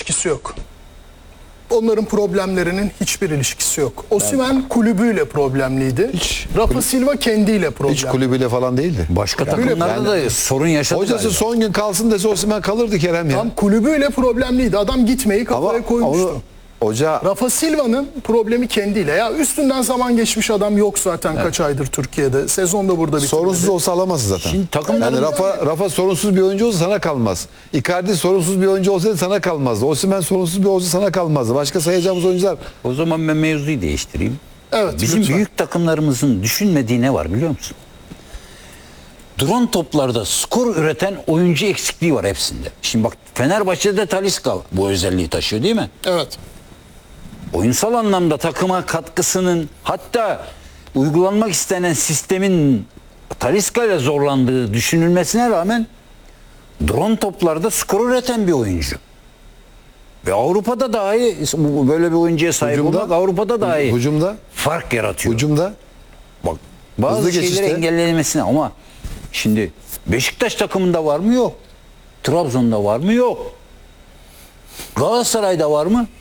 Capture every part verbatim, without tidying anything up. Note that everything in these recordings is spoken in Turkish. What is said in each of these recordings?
ilişkisi yok. Onların problemlerinin hiçbir ilişkisi yok. Osimhen kulübüyle problemliydi. Hiç. Rafa Silva kendiyle problemli. Hiç kulübüyle falan değildi. Başka Yani takımlarda da sorun yaşadı Hocası galiba. son gün kalsın dese Osimhen kalırdı Kerem ya. Tam kulübüyle problemliydi. Adam gitmeyi kafaya Ama koymuştu. onu hoca Rafa Silva'nın problemi kendiyle. Ya üstünden zaman geçmiş adam yok zaten kaç aydır Türkiye'de. Sezonda burada bitirdi. sorunsuz olsa alamaz zaten. Şimdi takımların- yani Rafa, Rafa sorunsuz bir oyuncu olsa sana kalmaz. Icardi sorunsuz bir oyuncu olsaydı sana kalmazdı. Osimhen sorunsuz bir olsa sana kalmazdı. Başka sayacağımız oyuncular. O zaman ben mevzuyu değiştireyim. Evet, Bizim lütfen. büyük takımlarımızın düşünmediği ne var biliyor musun? Duran toplarda skor üreten oyuncu eksikliği var hepsinde. Şimdi bak Fenerbahçe'de Talisca bu özelliği taşıyor değil mi? Evet. Oyunsal anlamda takıma katkısının, hatta uygulanmak istenen sistemin Talisca ile zorlandığı düşünülmesine rağmen drone toplarda skor üreten bir oyuncu. Ve Avrupa'da dahi bu- böyle bir oyuncuya sahip Hücumda- olmak Avrupa'da dahi Hücumda, fark yaratıyor. hücumda Bak bazı Hızlı şeyleri geçişte. engellenmesine, ama şimdi Beşiktaş takımında var mı? Yok. Trabzon'da var mı? Yok. Galatasaray'da var mı?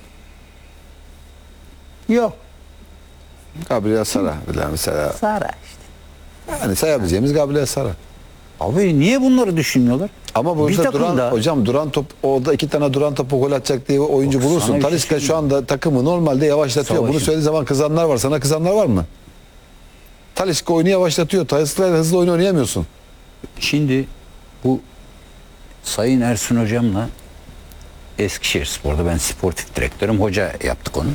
Yok. Gabriel Sara bile mesela. Sara işte. Yani sayabileceğimiz Gabriel Sara. Abi niye bunları düşünmüyorlar? Ama Bir burada takımda- duran hocam duran top orada iki tane duran topu gol atacak diye oyuncu Bak, sana bulursun. bir şey Talisca söyleyeyim şu anda takımı normalde yavaşlatıyor. Savaşın. Bunu söylediği zaman kızanlar var. Sana kızanlar var mı? Talisca oyunu yavaşlatıyor. Talisca ile hızlı oyun oynayamıyorsun. Şimdi bu Sayın Ersun hocamla Eskişehirspor'da ben sportif direktörüm, hoca yaptık onu.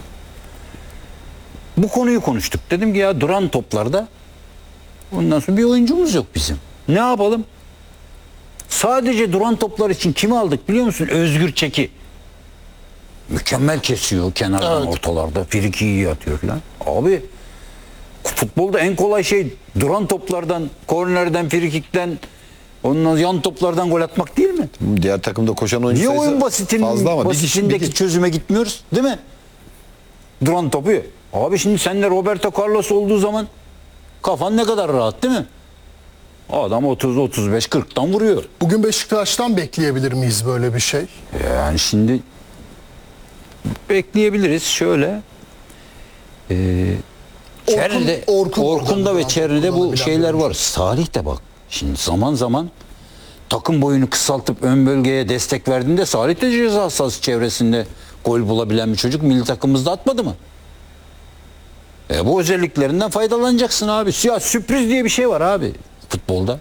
Bu konuyu konuştuk. Dedim ki ya duran toplarda ondan sonra bir oyuncumuz yok bizim. Ne yapalım? Sadece duran toplar için kimi aldık biliyor musun? Özgür Çeki. Mükemmel kesiyor kenardan, Evet. ortalarda. Friki iyi atıyor falan. Abi futbolda en kolay şey duran toplardan, kornerden, frikikten, ondan yan toplardan gol atmak değil mi? Diğer takımda koşan oyuncu Niye sayısı oyun basitinin, fazla ama bir kişi- basitindeki bir kişi- çözüme gitmiyoruz değil mi? Duran topu. Abi şimdi sende Roberto Carlos olduğu zaman kafan ne kadar rahat değil mi? Adam otuz, otuz beş, kırktan vuruyor. Bugün Beşiktaş'tan bekleyebilir miyiz böyle bir şey? Yani şimdi bekleyebiliriz şöyle. Ee, Çerni'de, Orkun- Orkun'da ve oradan Çerni'de bu kullanabilen şeyler bir var. Salih de bak. Şimdi zaman zaman takım boyunu kısaltıp ön bölgeye destek verdiğinde Salih de ceza sahası çevresinde gol bulabilen bir çocuk, milli takımımızda atmadı mı? E bu özelliklerinden faydalanacaksın abi. Ya sürpriz diye bir şey var abi futbolda.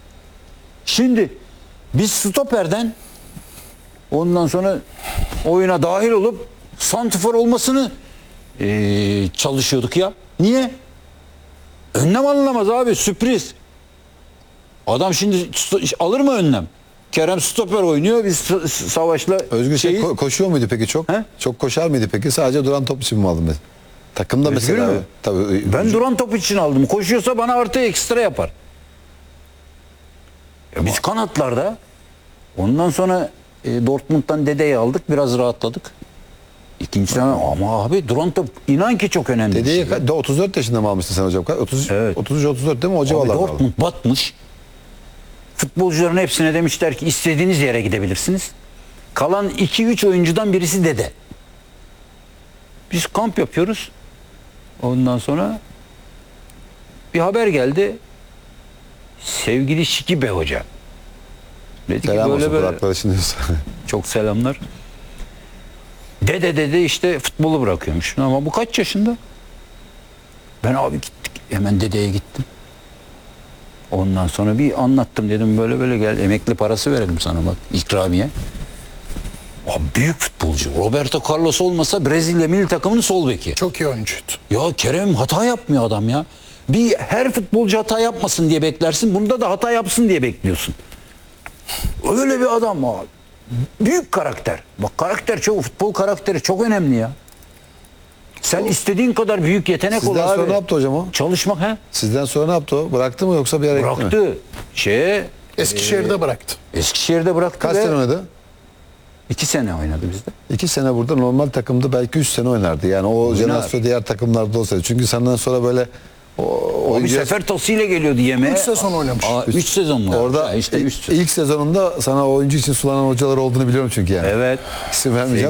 Şimdi biz stoperden ondan sonra oyuna dahil olup santifor olmasını eee, çalışıyorduk ya. Niye? Önlem alınamaz abi, sürpriz. Adam şimdi sto- alır mı önlem? Kerem stoper oynuyor, biz S- S- Savaş'la Özgür şey şeyi- ko- koşuyor muydu peki çok? He? Çok koşar mıydı peki? Sadece duran top için mi aldın ben? Takımda Özgür mesela. mü? Tabii. Ben duran top için aldım. Koşuyorsa bana artı ekstra yapar. Ya biz kanatlarda ondan sonra e, Dortmund'dan Dede'yi aldık. Biraz rahatladık. İkinci sene ama abi duran top inan ki çok önemli. bir Dediği şey. de otuz dört yaşında mı almıştın sen hocam? otuz, Evet. otuz üç otuz dört değil mi? O Abi civarlarda aldın. Dortmund batmış. Futbolcuların hepsine demişler ki istediğiniz yere gidebilirsiniz. Kalan iki üç oyuncudan birisi Dede. Biz kamp yapıyoruz. Ondan sonra bir haber geldi. Sevgili Şikibe Hoca. Dedi ki Selam böyle olsun böyle. kulakları çınlıyorsa. Çok selamlar. Dede dede işte futbolu bırakıyormuş. Ama bu kaç yaşında? Ben abi gittik. Hemen dedeye gittim. Ondan sonra bir anlattım, dedim böyle böyle gel, emekli parası verelim sana bak, ikramiye. Abi büyük futbolcu. Roberto Carlos olmasa Brezilya milli takımının sol beki. Çok iyi oyuncuydu. Ya Kerem hata yapmıyor adam ya. Bir her futbolcu hata yapmasın diye beklersin. Bunda da hata yapsın diye bekliyorsun. Öyle bir adam abi. Büyük karakter. Bak karakter çok, futbol karakteri çok önemli ya. Sen istediğin kadar büyük yetenek ol Sizden abi. sonra ne yaptı hocam o? Çalışmak he? Sizden sonra ne yaptı o? Bıraktı mı yoksa bir yere gitti mi? Bıraktı. Şeye Eskişehir'de bıraktı. Eskişehir'de bıraktı Kaç ve sene oynadı? iki sene oynadı bizde. İki sene burada normal takımda belki üç sene oynardı. Yani o jenerasyon diğer takımlarda olsaydı. Çünkü senden sonra böyle o, O bir oyuncu sefer tosuyla geliyordu yemeğe. Üç sezon oynamış. Aa, üç sezon mu? orada Ha, işte üç sezon. ilk sezonunda sana oyuncu için sulanan hocalar olduğunu biliyorum çünkü yani. Evet. İsim vermeyeceğim.